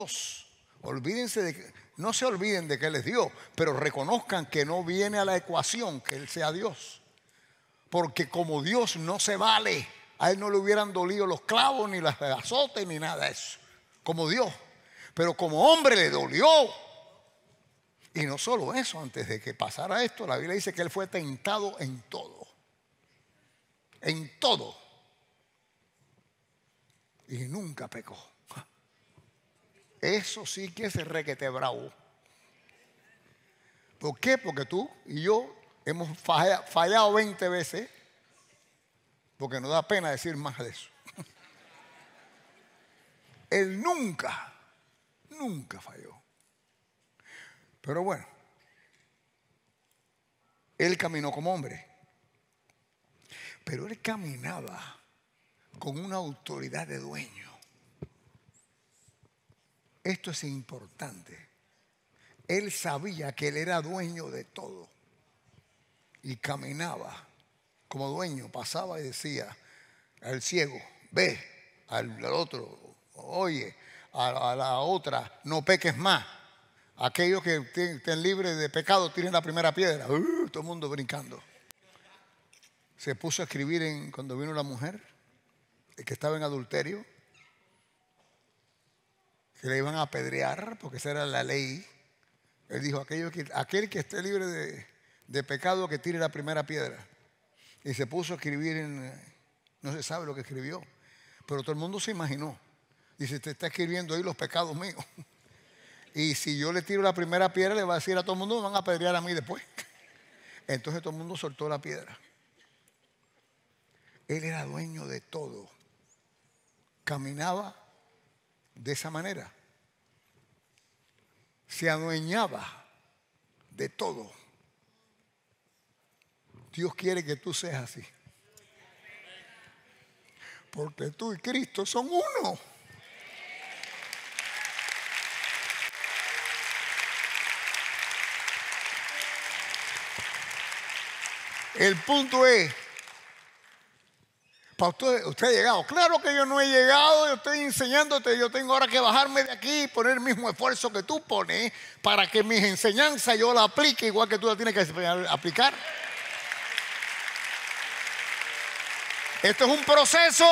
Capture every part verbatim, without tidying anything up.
Olvídense de que, no se olviden de que Él es Dios, pero reconozcan que no viene a la ecuación que Él sea Dios. Porque como Dios no se vale, a Él no le hubieran dolido los clavos, ni las azotes, ni nada de eso. Como Dios. Pero como hombre le dolió. Y no solo eso, antes de que pasara esto, la Biblia dice que Él fue tentado en todo. En todo. Y nunca pecó. Eso sí que es requete bravo. ¿Por qué? Porque tú y yo hemos fallado veinte veces. Porque nos da pena decir más de eso. Él nunca, nunca falló. Pero bueno, Él caminó como hombre. Pero Él caminaba con una autoridad de dueño. Esto es importante. Él sabía que Él era dueño de todo. Y caminaba como dueño. Pasaba y decía al ciego, ve, al, al otro, oye, a, a la otra, no peques más. Aquellos que estén libres de pecado tiren la primera piedra. Uh, todo el mundo brincando. Se puso a escribir en, cuando vino la mujer, el que estaba en adulterio, que le iban a apedrear, porque esa era la ley. Él dijo, aquello que, aquel que esté libre de, de pecado, que tire la primera piedra. Y se puso a escribir en, no se sabe lo que escribió, pero todo el mundo se imaginó. Dice, te está escribiendo ahí los pecados míos. Y si yo le tiro la primera piedra, le va a decir a todo el mundo, me van a apedrear a mí después. Entonces todo el mundo soltó la piedra. Él era dueño de todo. Caminaba de esa manera. Se adueñaba de todo. Dios quiere que tú seas así. Porque tú y Cristo son uno. El punto es, para usted, usted ha llegado. Claro que yo no he llegado, yo estoy enseñándote, yo tengo ahora que bajarme de aquí y poner el mismo esfuerzo que tú pones para que mis enseñanzas yo las aplique igual que tú las tienes que aplicar. Esto es un proceso.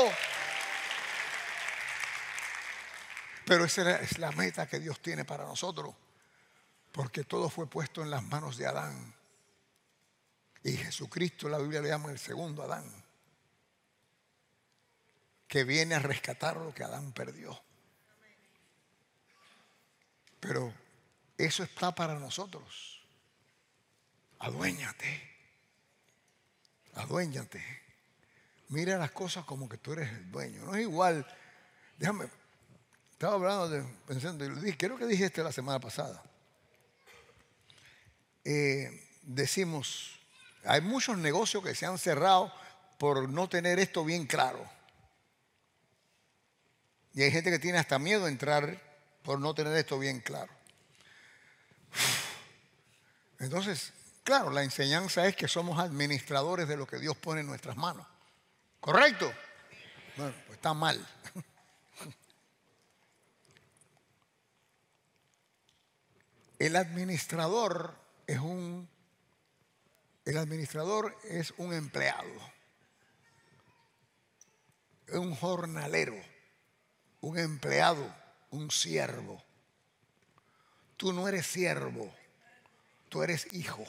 Pero esa es la meta que Dios tiene para nosotros. Porque todo fue puesto en las manos de Adán. Y Jesucristo, la Biblia le llama el segundo Adán, que viene a rescatar lo que Adán perdió. Pero eso está para nosotros. Aduéñate. Aduéñate. Mira las cosas como que tú eres el dueño. No es igual. Déjame. Estaba hablando de, pensando, y lo dije, creo que dije esto la semana pasada. Eh, decimos, hay muchos negocios que se han cerrado por no tener esto bien claro. Y hay gente que tiene hasta miedo a entrar por no tener esto bien claro. Entonces, claro, la enseñanza es que somos administradores de lo que Dios pone en nuestras manos. ¿Correcto? Bueno, pues está mal. El administrador es un, el administrador es un empleado, es un jornalero, un empleado, un siervo. Tú no eres siervo, tú eres hijo.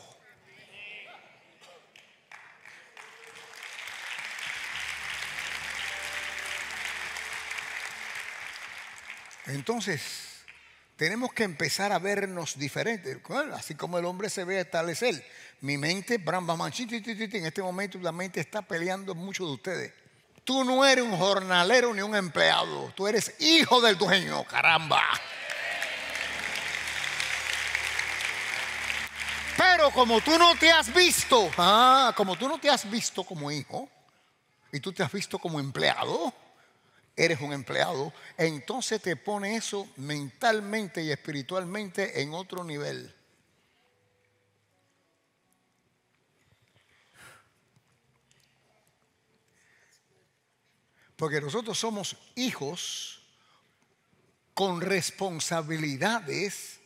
Entonces, tenemos que empezar a vernos diferentes. Bueno, así como el hombre se ve, tal es él. Mi mente, en este momento la mente está peleando mucho de ustedes. Tú no eres un jornalero ni un empleado. Tú eres hijo del dueño, caramba. Pero como tú no te has visto, ah, como tú no te has visto como hijo y tú te has visto como empleado, eres un empleado, entonces te pone eso mentalmente y espiritualmente en otro nivel. Porque nosotros somos hijos con responsabilidades